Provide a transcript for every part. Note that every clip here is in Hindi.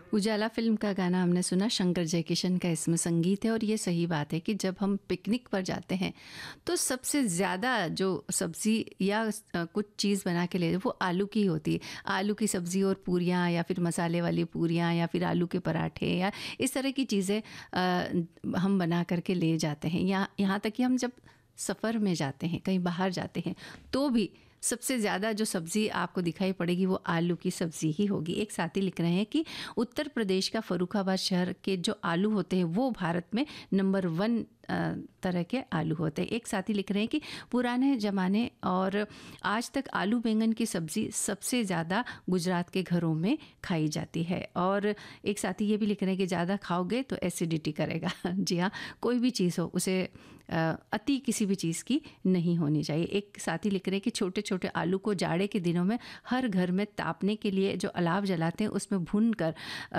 उजाला फ़िल्म का गाना हमने सुना, शंकर जयकिशन का इसमें संगीत है। और ये सही बात है कि जब हम पिकनिक पर जाते हैं तो सबसे ज़्यादा जो सब्ज़ी या कुछ चीज़ बना के ले वो आलू की होती है। आलू की सब्ज़ी और पूरियाँ या फिर मसाले वाली पूरियाँ या फिर आलू के पराठे या इस तरह की चीज़ें हम बना कर के ले जाते हैं। यहाँ तक कि हम जब सफ़र में जाते हैं, कहीं बाहर जाते हैं, तो भी सबसे ज़्यादा जो सब्ज़ी आपको दिखाई पड़ेगी वो आलू की सब्ज़ी ही होगी। एक साथी लिख रहे हैं कि उत्तर प्रदेश का फ़र्रुखाबाद शहर के जो आलू होते हैं वो भारत में नंबर 1 तरह के आलू होते हैं। एक साथी लिख रहे हैं कि पुराने ज़माने और आज तक आलू बैंगन की सब्ज़ी सबसे ज़्यादा गुजरात के घरों में खाई जाती है। और एक साथी ये भी लिख रहे हैं कि ज़्यादा खाओगे तो एसिडिटी करेगा। जी हाँ, कोई भी चीज़ हो उसे अति किसी भी चीज़ की नहीं होनी चाहिए। एक साथी लिख रहे हैं कि छोटे छोटे आलू को जाड़े के दिनों में हर घर में तापने के लिए जो अलाव जलाते हैं उसमें भून कर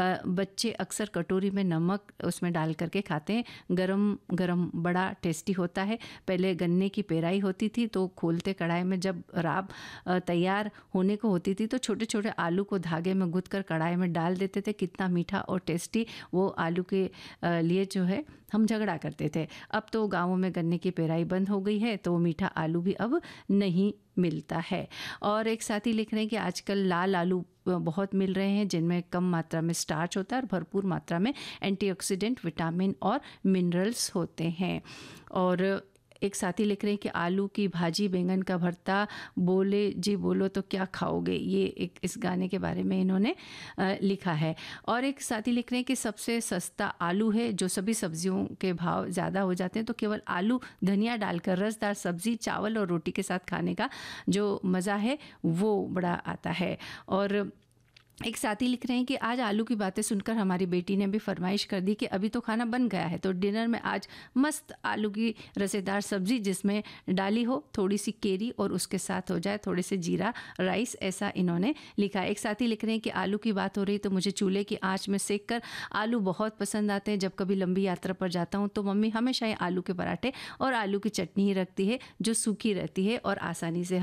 बच्चे अक्सर कटोरी में नमक उसमें डाल करके खाते हैं। गरम गरम बड़ा टेस्टी होता है। पहले गन्ने की पेराई होती थी तो खोलते कढ़ाई में जब राब तैयार होने को होती थी तो छोटे छोटे आलू को धागे में गुंथ कर कढ़ाई में डाल देते थे। कितना मीठा और टेस्टी वो आलू के लिए जो है हम झगड़ा करते थे। अब तो गाँवों में गन्ने की पेराई बंद हो गई है तो मीठा आलू भी अब नहीं मिलता है। और एक साथी लिख रहे हैं कि आजकल लाल आलू बहुत मिल रहे हैं जिनमें कम मात्रा में स्टार्च होता है और भरपूर मात्रा में एंटीऑक्सीडेंट, विटामिन और मिनरल्स होते हैं। और एक साथी लिख रहे हैं कि आलू की भाजी, बैंगन का भरता, बोले जी बोलो तो क्या खाओगे, ये एक इस गाने के बारे में इन्होंने लिखा है। और एक साथी लिख रहे हैं कि सबसे सस्ता आलू है, जो सभी सब्जियों के भाव ज़्यादा हो जाते हैं तो केवल आलू धनिया डालकर रसदार सब्ज़ी चावल और रोटी के साथ खाने का जो मज़ा है वो बड़ा आता है। और एक साथी लिख रहे हैं कि आज आलू की बातें सुनकर हमारी बेटी ने भी फरमाइश कर दी कि अभी तो खाना बन गया है तो डिनर में आज मस्त आलू की रसेदार सब्ज़ी जिसमें डाली हो थोड़ी सी केरी और उसके साथ हो जाए थोड़े से जीरा राइस, ऐसा इन्होंने लिखा। एक साथी लिख रहे हैं कि आलू की बात हो रही तो मुझे चूल्हे की आँच में सेक कर आलू बहुत पसंद आते हैं। जब कभी लंबी यात्रा पर जाता हूँ तो मम्मी हमेशा ही आलू के पराठे और आलू की चटनी ही रखती है जो सूखी रहती है और आसानी से